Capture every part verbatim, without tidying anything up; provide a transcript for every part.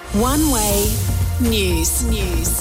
One Way News. News.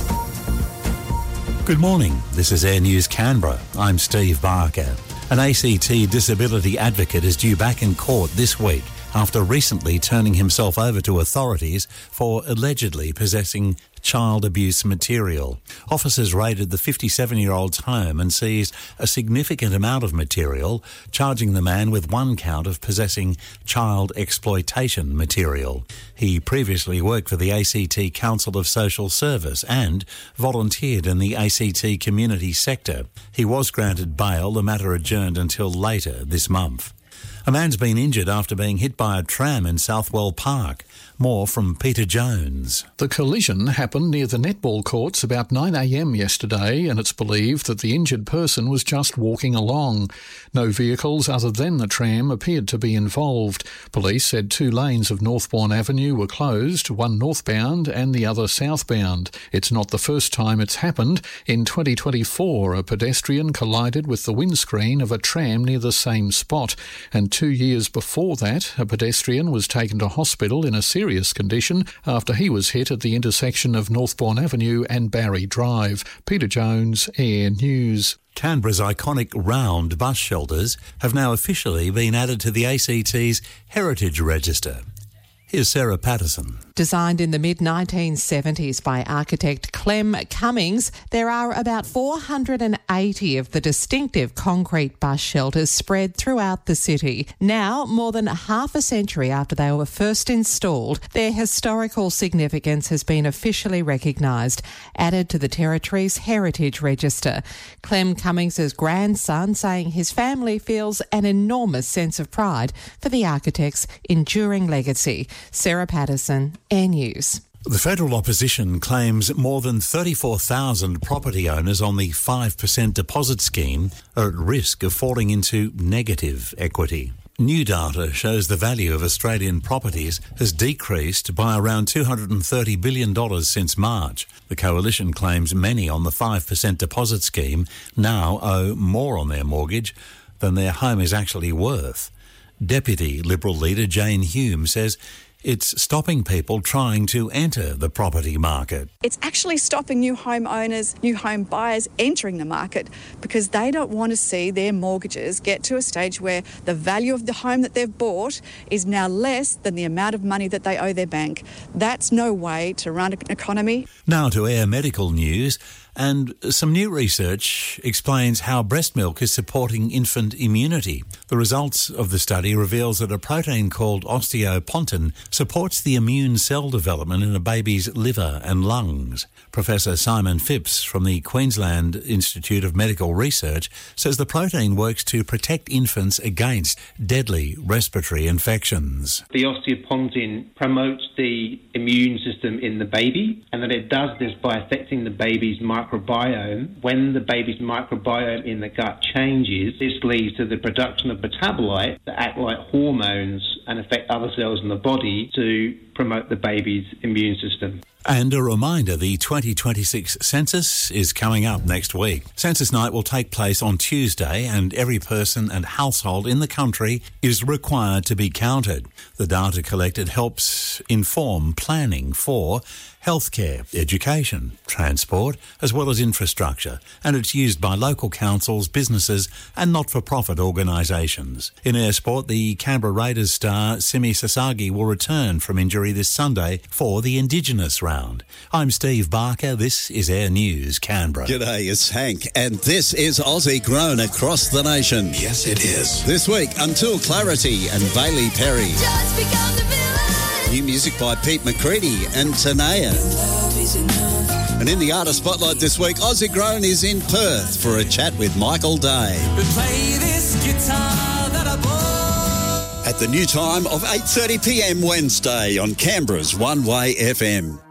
Good morning. This is Air News Canberra. I'm Steve Barker. An A C T disability advocate is due back in court this week after recently turning himself over to authorities for allegedly possessing child abuse material. Officers raided the fifty-seven-year-old's home and seized a significant amount of material, charging the man with one count of possessing child exploitation material. He previously worked for the A C T Council of Social Service and volunteered in the A C T community sector. He was granted bail, the matter adjourned until later this month. A man's been injured after being hit by a tram in Southwell Park. More from Peter Jones. The collision happened near the netball courts about nine a m yesterday, and it's believed that the injured person was just walking along. No vehicles other than the tram appeared to be involved. Police said two lanes of Northbourne Avenue were closed, one northbound and the other southbound. It's not the first time it's happened. In twenty twenty-four, a pedestrian collided with the windscreen of a tram near the same spot, and two years before that, a pedestrian was taken to hospital in a serious condition after he was hit at the intersection of Northbourne Avenue and Barry Drive. Peter Jones, Air News. Canberra's iconic round bus shelters have now officially been added to the A C T's Heritage Register. Here's Sarah Patterson. Designed in the mid nineteen seventies by architect Clem Cummings, there are about four hundred eighty of the distinctive concrete bus shelters spread throughout the city. Now, more than half a century after they were first installed, their historical significance has been officially recognised, added to the Territory's Heritage Register. Clem Cummings' grandson saying his family feels an enormous sense of pride for the architect's enduring legacy. Sarah Patterson, Air News. The federal opposition claims more than thirty-four thousand property owners on the five percent deposit scheme are at risk of falling into negative equity. New data shows the value of Australian properties has decreased by around two hundred thirty billion dollars since March. The coalition claims many on the five percent deposit scheme now owe more on their mortgage than their home is actually worth. Deputy Liberal leader Jane Hume says it's stopping people trying to enter the property market. It's actually stopping new homeowners, new home buyers entering the market because they don't want to see their mortgages get to a stage where the value of the home that they've bought is now less than the amount of money that they owe their bank. That's no way to run an economy. Now to Air Medical News. And some new research explains how breast milk is supporting infant immunity. The results of the study reveals that a protein called osteopontin supports the immune cell development in a baby's liver and lungs. Professor Simon Phipps from the Queensland Institute of Medical Research says the protein works to protect infants against deadly respiratory infections. The osteopontin promotes the immune system in the baby, and that it does this by affecting the baby's microbiome. When the baby's microbiome in the gut changes, this leads to the production of metabolites that act like hormones and affect other cells in the body to promote the baby's immune system. And a reminder, the twenty twenty-six census is coming up next week. Census night will take place on Tuesday, and every person and household in the country is required to be counted. The data collected helps inform planning for healthcare, education, transport, as well as infrastructure, and it's used by local councils, businesses and not-for-profit organisations. In air sport, the Canberra Raiders star Simi Sasagi will return from injury this Sunday for the Indigenous round. I'm Steve Barker. This is Air News Canberra. G'day, it's Hank, and this is Aussie grown across the nation. Yes, it is. This week, Until Clarity and Bailey Perry. Just become the villain. New music by Pete McCready and Tanea. And in the Artist Spotlight this week, Aussie Grown is in Perth for a chat with Michael Day. Play this guitar that I bought. At the new time of eight thirty p m Wednesday on Canberra's One Way F M.